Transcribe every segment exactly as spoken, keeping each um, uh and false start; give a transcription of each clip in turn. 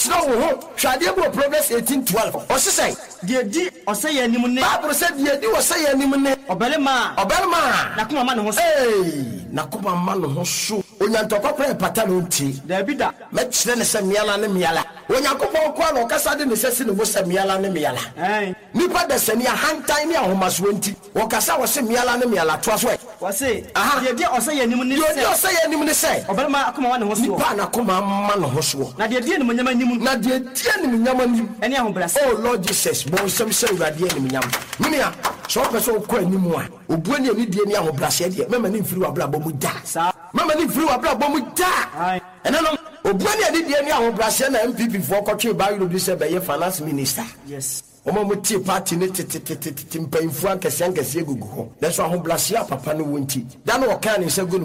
shira wo ho hwade bo Proverbs eighteen twelve o se say de di o say yanim ne Bible say de di o say yanim ne obelema obelema na kuma ma ne ho so eh na kuma ma ne ho so onyantokopre patano nti da bi da me kire ne se miala ne miala onyankopon ko na okasa de ne sese ne bo se miala ne miala eh nipa de se ne hantan ne ahomaso nti okasa wo se miala ne miala to aso wo se de di o say yanim ne se de o say yanim ne se obelema akuma ma ne ho so nipa na kuma ma ne ho so na de di ne nyama nim na de di ne nyama nim ene ahobrase oh Lord Jesus bo sem se urade ne nyama minia so person ko animu a obuo ne ani die ne ahobrase de mama ne mfiri wa bla bo mu da mama ne mfiri wa bla bo mu da ene no obuo ne ani die ne ahobrase na M P P fo kotwe ba yoro bi se be ye finance minister yes omo mo tie party ne tete mpamfu ankase ankase gugu ho na so ahobrase a papa no wonti da no oka ne se gu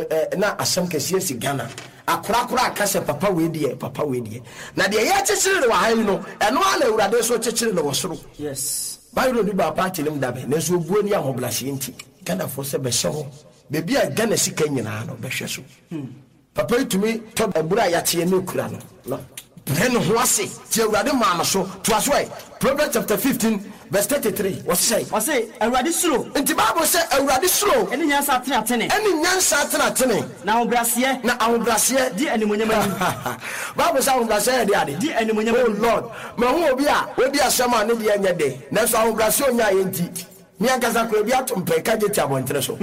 na asem kase si Ghana akura kura akase papa we die papa we die na de ye chechire wa hayi no eno ala urade so chechire no wosoro yes bayro di ba party lim dabe na so buo ni ahobrase nti Ghana fo se be hye bebi a Ghana sika nyina no be hwe so papa itumi to abura ya tie ne kura no no breno ho ase tie urade ma no so to aso ai Proverbs chapter fifteen verse thirty-three what say what say urade suro nti Bible say urade suro eni nyansa tena tene eni nyansa tena tene na ahobrase na ahobrase di animonyama ni Bible say ahobrase di ade di animonyama oh Lord ma ho obi a obi asema ne de anya de na so ahobrase onya yenti mi ankaza ko obi atompe ka je ti abontre so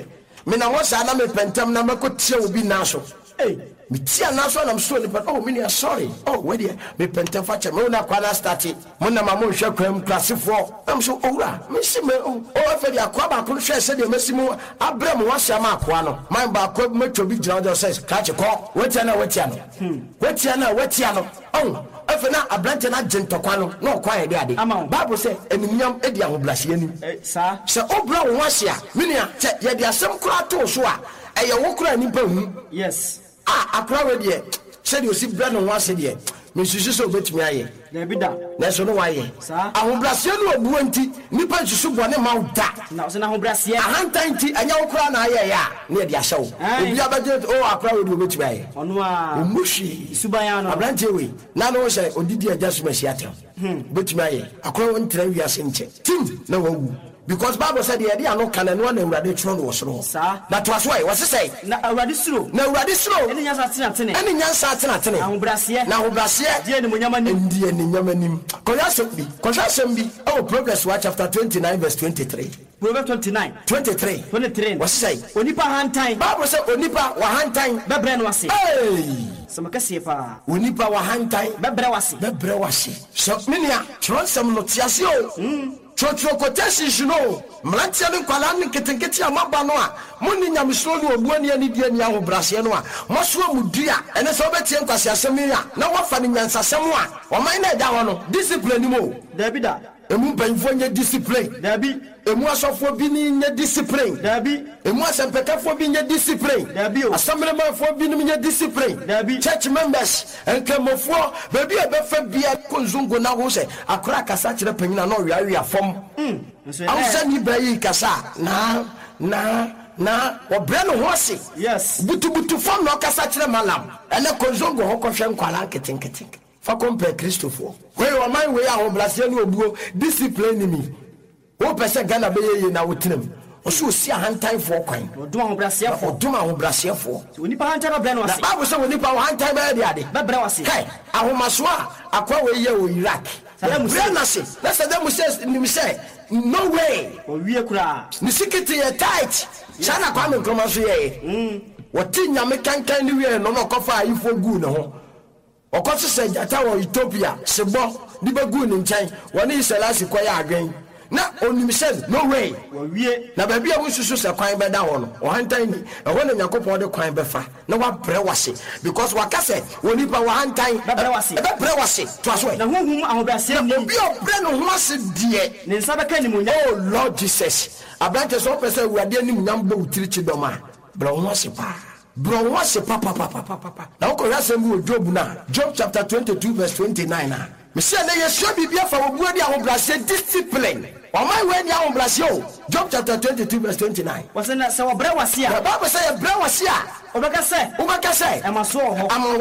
me na wo sa na me pentem na me ko tie obi na so eh me tia na so na mso ni but oh me sorry oh where there me pentem fa che me na kwa na start mo na ma mo hwe kwam class four am so owura me si me oh afa dia kwa ba ko hwe se de mesimu abrem wa sha ma kwa no man ba ko metwo bi gira do says ka che ko wetia na wetia no wetia na wetia no oh afa na abrante na gentokwa no na okwa ye de ade Bible say enimnyam edi ahobrase ani sa se obra wo hwase me nia che ye de asem kura to so a eye wo kura nipa hu yes ah akra we de said you see brand no hwase de me susu so betumi aye na bi da na so no waye ahobrase no obuo nti nipa susu bone ma da na so na ahobrase ahantan nti anya wo kura na aye ya na ye de ahyew obi abaje oh akra we de betumi aye ono a omushi subaya no abrante we na no se odidi ajasu masiata betumi aye akra won tra wiase nche tim na wawu because Bible said the idea no can no na urade tro no wosoro that was why what say na urade suro na urade suro eni nyansa tena tene eni nyansa tena tene na ahobrase na ahobrase die ni monyama ni die ni nyama nim koya sembi koya sembi oh Progress wa chapter twenty-nine verse twenty-three Proverbs twenty-nine twenty-three twenty-three what say onipa hantan Bible say onipa wa hantan bebre no ase hey samakase pa onipa wa hantan bebre wase bebre wase so minia tronsem no tiase o Chotro quotation you know mlantia ni kwala ni ketenketi amaba no a muni nyamsoro ni obuani ani die ni ahobrase no a moso mudua ene so betie nkwase asem ya na wafa ni nyansasem a oman na da ho no discipline mo Davida emu banfo nye discipline Dabi emu asofo bi ni nye discipline Dabi emu asempekafo bi nye discipline Dabi assemblymanfo bi ni nye discipline Dabi church members enkemofo baby e be fa bia konzungo na ho se akora kasa kire panyina na owia wi afom mm awusa ni bayi kasa na na na obre no ho se yes butu butu fam no kasa kire malam ene konzungo ho kohwe nkwala nketenkete fa compare Christopher we o man we ahobrase ni obuo discipline ni wo pese Ghana be ye na wotinam oso osi ahantan fo kwan odum ahobrase fo odum ahobrase fo onipa hantan be no ase Bible say onipa hantan be de ade be bre wase hey ahomaso a akwa we ye o Iraq bre na se na se dem say nim say no way o wie kura ni sikiti ye tight sana kwa me nkroma so ye mm woti nyame kankan ni we no no kofa ifo gu ne ho okoso se jata wo Ethiopia sebo ni begu ni nchen woni Selasi kwa ya adwen na onim said no way wo wie na ba bia wususu se kwan be da ho no o hantan ni e ho na Yakobon de kwan be fa na wa bre wase because waka se woni pa wa hantan be bre wase be bre wase to aso na honhum ahobrase ni obi obre no ho ase die ne nsa be ka ni munya oh Lord Jesus abrante so pese urade ni munyam bo utirichi doma bro ho ase pa bro ho ase pa pa pa pa pa na ko yasem wo Job na Job chapter twenty-two verse twenty-nine na me say na yesua bibia fa wo buadi ahobrase discipline o man we ni ahobrase o Job chapter twenty-two verse twenty-nine was na se wo bre wase a the Bible say bre wase a obeka se obeka se e maso ho